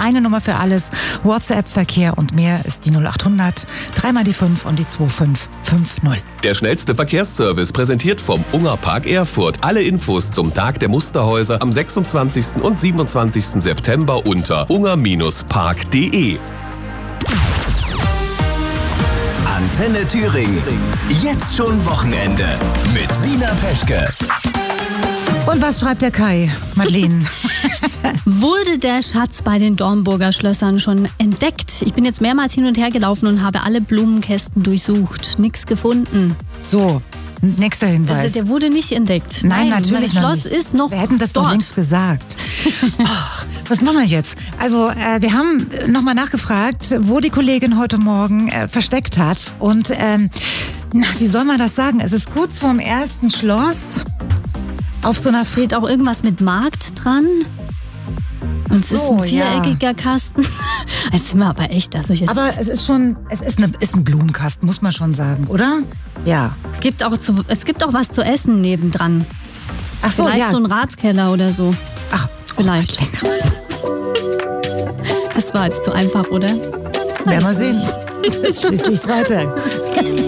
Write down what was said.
eine Nummer für alles. WhatsApp-Verkehr und mehr ist die 0800 3 die 5 und die 2550. Der schnellste Verkehrsservice präsentiert vom Unger Park Erfurt. Alle Infos zum Tag der Musterhäuser am 26. und 27. September unter unger-park.de. Antenne Thüringen. Jetzt schon Wochenende mit Sina Peschke. Und was schreibt der Kai, Madeleine? Wurde der Schatz bei den Dornburger Schlössern schon entdeckt? Ich bin jetzt mehrmals hin und her gelaufen und habe alle Blumenkästen durchsucht. Nichts gefunden. So, nächster Hinweis. Also der wurde nicht entdeckt. Nein, natürlich das noch Schloss nicht. ist noch Wir hätten das dort. doch längst gesagt. Ach, was machen wir jetzt? Also, wir haben nochmal nachgefragt, wo die Kollegin heute Morgen versteckt hat. Und, wie soll man das sagen? Es ist kurz vorm ersten Schloss. Auf so einer... Steht auch irgendwas mit Markt dran? Und es ist ein viereckiger Kasten. Jetzt sind wir aber echt. Also jetzt aber es ist schon, ist ein Blumenkasten, muss man schon sagen, oder? Ja. Es gibt auch was zu essen nebendran. Ach so, Vielleicht ja. so ein Ratskeller oder so. Ach, vielleicht. Das war jetzt zu einfach, oder? Werden wir sehen. Das ist schließlich Freitag.